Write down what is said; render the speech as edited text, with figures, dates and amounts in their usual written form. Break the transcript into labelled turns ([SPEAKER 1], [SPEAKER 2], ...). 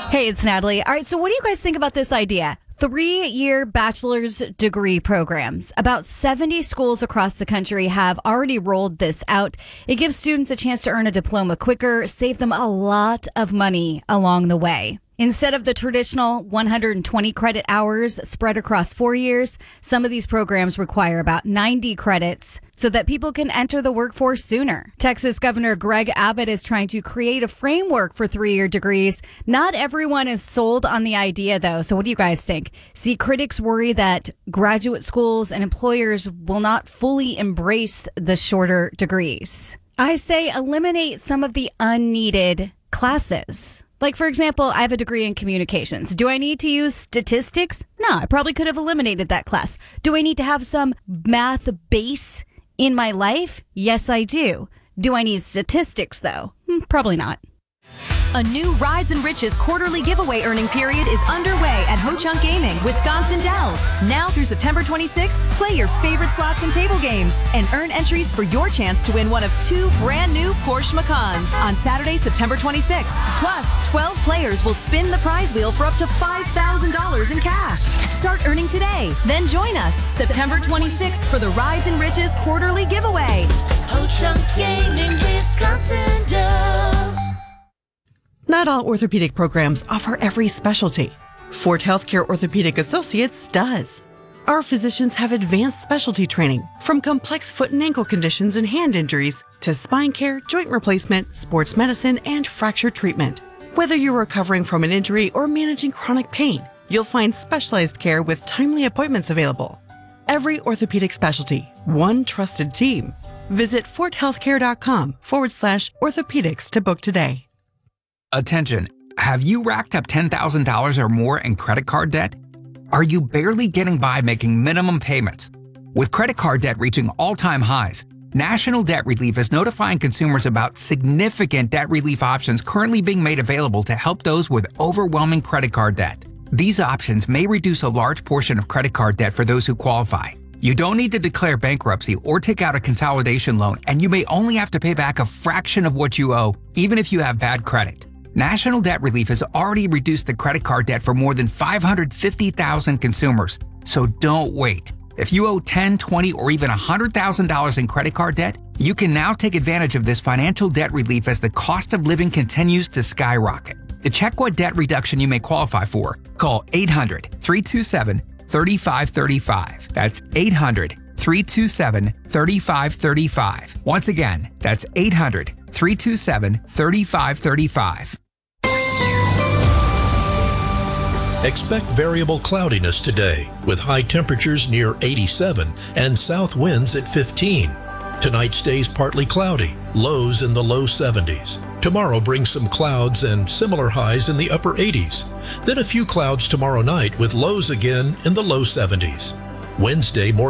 [SPEAKER 1] Hey, it's Natalie. All right, so what do you guys think about this idea? 3-year bachelor's degree programs. About 70 schools across the country have already rolled this out. It gives students a chance to earn a diploma quicker, save them a lot of money along the way. Instead of the traditional 120 credit hours spread across 4 years, some of these programs require about 90 credits so that people can enter the workforce sooner. Texas Governor Greg Abbott is trying to create a framework for 3-year degrees. Not everyone is sold on the idea, though. So what do you guys think? See, critics worry that graduate schools and employers will not fully embrace the shorter degrees. I say eliminate some of the unneeded classes. Like, for example, I have a degree in communications. Do I need to use statistics? No, I probably could have eliminated that class. Do I need to have some math base in my life? Yes, I do. Do I need statistics, though? Probably not.
[SPEAKER 2] A new Rides and Riches quarterly giveaway earning period is underway at Ho Chunk Gaming, Wisconsin Dells. Now through September 26th, play your favorite slots and table games and earn entries for your chance to win one of 2 brand new Porsche Macans on Saturday, September 26th. Plus, 12 players will spin the prize wheel for up to $5,000 in cash. Start earning today. Then join us September 26th for the Rides and Riches quarterly giveaway.
[SPEAKER 3] Ho Chunk Gaming, Wisconsin Dells.
[SPEAKER 4] Not all orthopedic programs offer every specialty. Fort Healthcare Orthopedic Associates does. Our physicians have advanced specialty training from complex foot and ankle conditions and hand injuries to spine care, joint replacement, sports medicine, and fracture treatment. Whether you're recovering from an injury or managing chronic pain, you'll find specialized care with timely appointments available. Every orthopedic specialty, one trusted team. Visit forthealthcare.com/orthopedics to book today.
[SPEAKER 5] Attention, have you racked up $10,000 or more in credit card debt? Are you barely getting by making minimum payments? With credit card debt reaching all-time highs, National Debt Relief is notifying consumers about significant debt relief options currently being made available to help those with overwhelming credit card debt. These options may reduce a large portion of credit card debt for those who qualify. You don't need to declare bankruptcy or take out a consolidation loan, and you may only have to pay back a fraction of what you owe, even if you have bad credit. National Debt Relief has already reduced the credit card debt for more than 550,000 consumers, so don't wait. If you owe $10,000, $20,000, or even $100,000 in credit card debt, you can now take advantage of this financial debt relief as the cost of living continues to skyrocket. To check what debt reduction you may qualify for, call 800-327-3535. That's 800-327-3535. Once again, that's 800-327-3535.
[SPEAKER 6] Expect variable cloudiness today with high temperatures near 87 and south winds at 15. Tonight stays partly cloudy, lows in the low 70s. Tomorrow brings some clouds and similar highs in the upper 80s. Then a few clouds tomorrow night with lows again in the low 70s. Wednesday, more